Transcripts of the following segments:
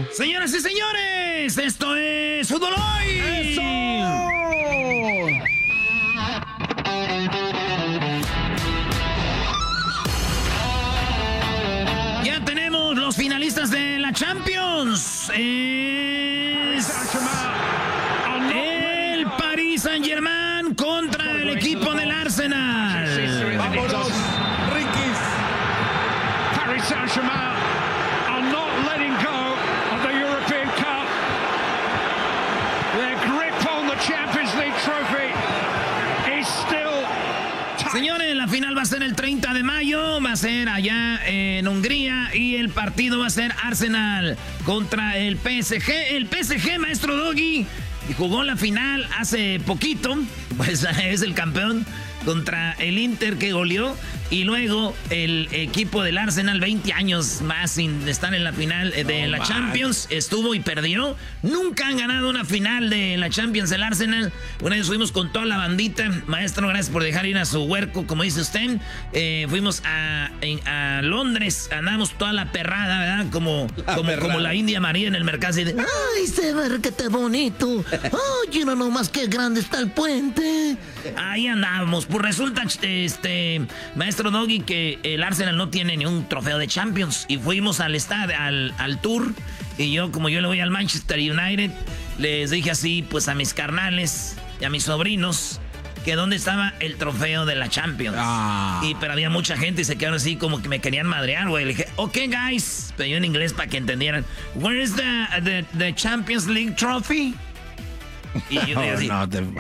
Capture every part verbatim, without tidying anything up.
Señoras y señores, esto es Fútbol Hoy. ¡Eso! Ya tenemos los finalistas de la Champions. Es el Paris Saint-Germain contra el equipo del Arsenal. ¡Vámonos, Riquis! Paris Saint-Germain are not letting go of the European Cup. Their grip on the Champions League trophy is still tight. Señores, la final va a ser el treinta de mayo, va a ser allá en Hungría y el partido va a ser Arsenal contra el P S G. El P S G, maestro Doggy, jugó la final hace poquito, pues es el campeón contra el Inter que goleó. Y luego el equipo del Arsenal, veinte años más sin estar en la final de no, la man. Champions, estuvo y perdió. Nunca han ganado una final de la Champions del Arsenal. Una vez fuimos con toda la bandita. Maestro, gracias por dejar ir a su huerco, como dice usted. Eh, fuimos a, a Londres, andamos toda la perrada, ¿verdad? Como la, como, como la India María en el mercado. Así de, ¡ay, se ve que te bonito! ¡Ay, no nomás qué grande está el puente! Ahí andamos. Pues resulta, este, maestro Doggy, que el Arsenal no tiene ni un trofeo de Champions. Y fuimos al estadio, al, al tour. Y yo, como yo le voy al Manchester United, les dije así, pues a mis carnales y a mis sobrinos, que dónde estaba el trofeo de la Champions. Ah. Y pero había mucha gente y se quedaron así como que me querían madrear, güey. Le dije, ok, guys. Pero yo en inglés para que entendieran. Where is the, the, the Champions League trophy? Y yo dije así. No, te...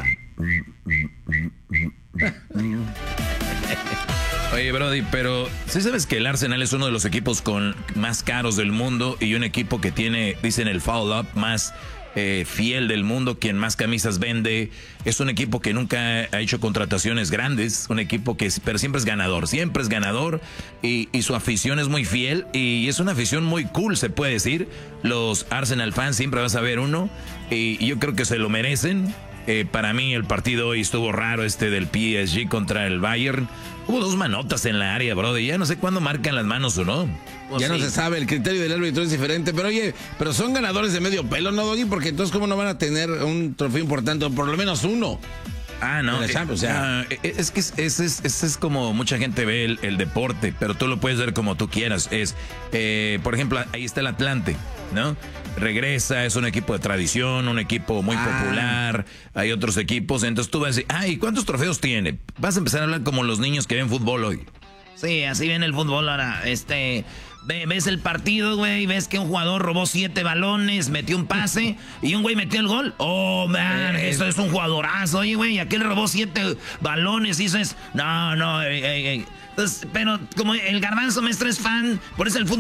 Oye, Brody, pero ¿sí sabes que el Arsenal es uno de los equipos con más caros del mundo y un equipo que tiene, dicen, el follow-up más eh, fiel del mundo, quien más camisas vende? Es un equipo que nunca ha hecho contrataciones grandes, un equipo que pero siempre es ganador, siempre es ganador y, y su afición es muy fiel y es una afición muy cool, se puede decir. Los Arsenal fans siempre vas a ver uno y, y yo creo que se lo merecen. Eh, para mí el partido hoy estuvo raro, este del P S G contra el Bayern. Hubo dos manotas en la área, bro. Ya no sé cuándo marcan las manos o no. Ya sí. no se sabe, el criterio del árbitro es diferente. Pero oye, pero son ganadores de medio pelo, ¿no, Doggy? Porque entonces, ¿cómo no van a tener un trofeo importante o por lo menos uno? Ah, no. Eh, o sea, uh, es que ese es, es, es, es como mucha gente ve el, el deporte, pero tú lo puedes ver como tú quieras. Es, eh, por ejemplo, ahí está el Atlante, ¿no? Regresa, es un equipo de tradición, un equipo muy ah. popular, hay otros equipos, entonces tú vas a decir, ay, ¿cuántos trofeos tiene? Vas a empezar a hablar como los niños que ven fútbol hoy. Sí, así viene el fútbol ahora, este... Ves el partido, güey, ves que un jugador robó siete balones, metió un pase y un güey metió el gol. Oh, man, eh, eso es un jugadorazo. Oye, güey, aquel robó siete balones y eso es... No, no, eh, eh, eh. Entonces, pero como el Garbanzo, maestro, es fan, por eso el fútbol...